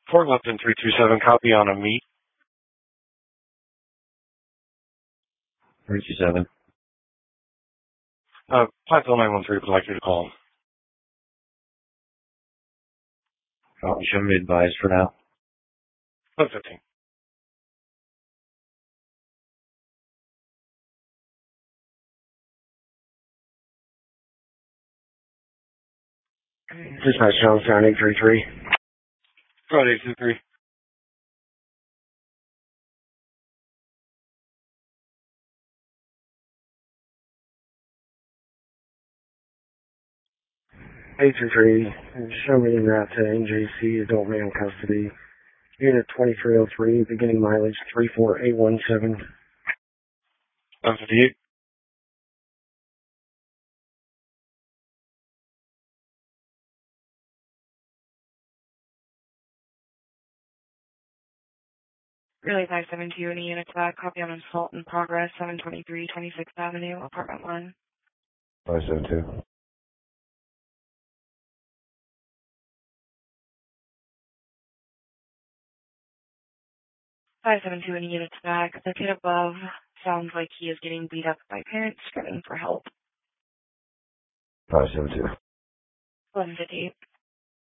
Fort Lupton 327, copy on a meet. 327. Platteville 913 would like you to call. Show me advised for now. 115. Dispatch Channel 7833. Friday 23. Show me en route to NJC, adult male custody. Unit 2303, beginning mileage 34817. 158. Relay 572 in a unit to that. Copy on assault in progress, 723 26th Avenue, apartment 1. 572. In a unit to back. The kid above sounds like he is getting beat up by parents screaming for help. 572. 1158.